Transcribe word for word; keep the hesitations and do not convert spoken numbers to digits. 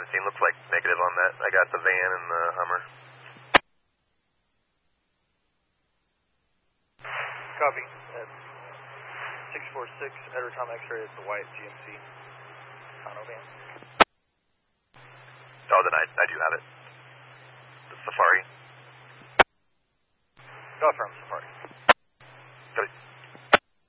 seventeen, looks like negative on that. I got the van and the Hummer. Copy. At six four six, Edward Tom X-ray at the white G M C. Tonneau van. Oh, then I, I do have it. The Safari. Go from Safari.